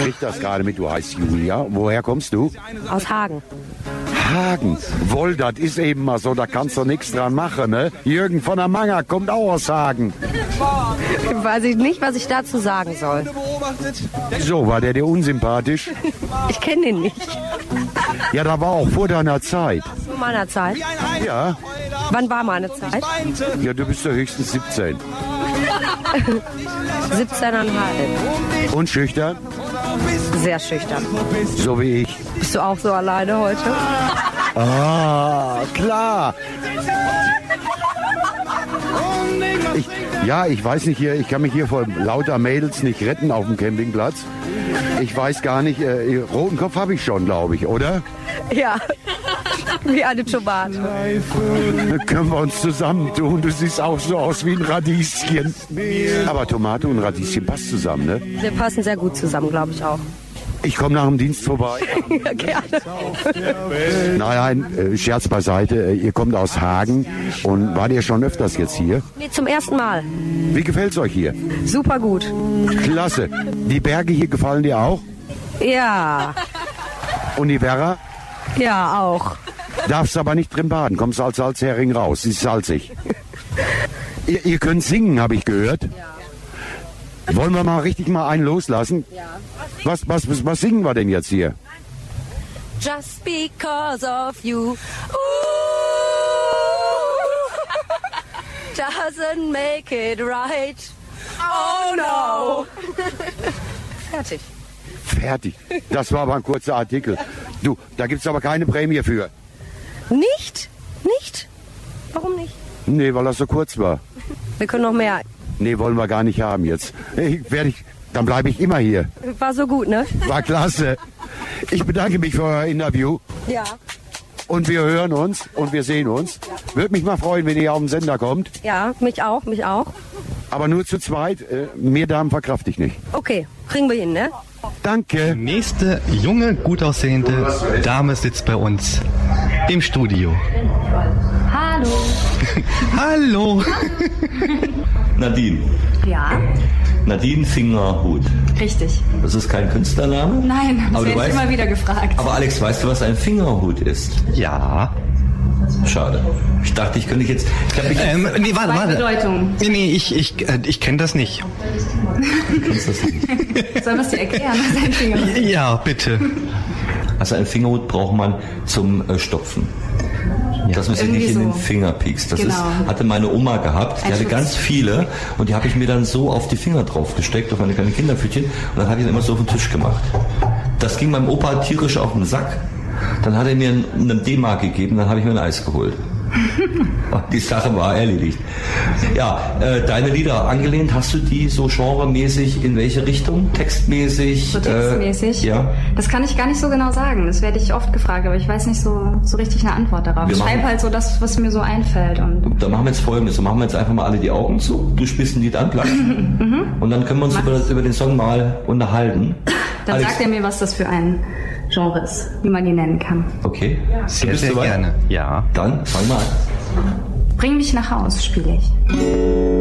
krieg das gerade mit, du heißt Julia. Woher kommst du? Aus Hagen. Hagen. Wohl, das ist eben mal so, da kannst du nichts dran machen, ne? Jürgen von der Manger kommt auch aus Hagen. Weiß ich nicht, was ich dazu sagen soll. So, war der dir unsympathisch? Ich kenne den nicht. Ja, da war auch vor deiner Zeit. Vor meiner Zeit? Ja. Wann war meine Zeit? Ja, du bist ja höchstens 17. 17,5. Und schüchtern? Sehr schüchtern. So wie ich. Bist du auch so alleine heute? Ah, klar. Ich weiß nicht, ich kann mich hier vor lauter Mädels nicht retten auf dem Campingplatz. Ich weiß gar nicht, roten Kopf habe ich schon, glaube ich, oder? Ja, wie eine Tomate. Dann können wir uns zusammentun. Du siehst auch so aus wie ein Radieschen. Aber Tomate und Radieschen passt zusammen, ne? Wir passen sehr gut zusammen, glaube ich auch. Ich komme nach dem Dienst vorbei. Ja, gerne. Nein, Scherz beiseite. Ihr kommt aus Hagen und wart ihr schon öfters jetzt hier? Nee, zum ersten Mal. Wie gefällt's euch hier? Super gut. Klasse. Die Berge hier gefallen dir auch? Ja. Und die Werra? Ja, auch. Darfst aber nicht drin baden. Kommst als Salzhering raus. Sie ist salzig. Ihr könnt singen, habe ich gehört. Ja. Wollen wir mal richtig mal einen loslassen? Ja. Was singen wir denn jetzt hier? Just because of you. Doesn't make it right. Oh no. Fertig. Fertig. Das war aber ein kurzer Artikel. Du, da gibt's aber keine Prämie für. Nicht? Nicht? Warum nicht? Nee, weil das so kurz war. Wir können noch mehr. Nee, wollen wir gar nicht haben jetzt. Dann bleibe ich immer hier. War so gut, ne? War klasse. Ich bedanke mich für euer Interview. Ja. Und wir hören uns und wir sehen uns. Würde mich mal freuen, wenn ihr auf den Sender kommt. Ja, mich auch, mich auch. Aber nur zu zweit. Mehr Damen verkraft ich nicht. Okay, kriegen wir hin, ne? Danke. Die nächste junge, gut aussehende Dame sitzt bei uns im Studio. Hallo. Hallo. Nadine. Ja, Nadine Fingerhut. richtig. Das ist kein Künstlername? Nein, das Aber du werde ich weißt- immer wieder gefragt. Aber Alex, weißt du, was ein Fingerhut ist? Ja. Schade. Ich dachte, ich könnte jetzt... Nee, Zwei warte. Bedeutungen. Nee, ich kenne das nicht. Du kannst das nicht. Sollen wir es dir erklären? Was ein Finger ist? Ja, bitte. Also ein Fingerhut braucht man zum Stopfen. Dass man sich Irgendwie nicht in den so. Finger piekst. Das Genau. hatte meine Oma gehabt. Die Ein hatte Schutz. ganz viele und die habe ich mir dann so auf die Finger drauf gesteckt, auf meine kleinen Kinderpfötchen, und dann habe ich dann immer so auf den Tisch gemacht. Das ging meinem Opa tierisch auf den Sack. Dann hat er mir eine D-Mark gegeben, dann habe ich mir ein Eis geholt. Und die Sache war erledigt. Ja, deine Lieder angelehnt, hast du die so genremäßig in welche Richtung? Textmäßig? So textmäßig? Ja. Das kann ich gar nicht so genau sagen. Das werde ich oft gefragt, aber ich weiß nicht so richtig eine Antwort darauf. Wir Ich schreibe machen- halt so das, was mir so einfällt. Und Da machen wir jetzt Folgendes. Da machen wir jetzt einfach mal alle die Augen zu. Du spielst ein Lied an, Platz. Und dann können wir uns über den Song mal unterhalten. dann Alex, sagt er mir, was das für ein Genre ist, wie man die nennen kann. Okay. Sehr, bist sehr soweit? gerne. Ja. Dann fang mal an. Bring mich nach Haus, spiele ich.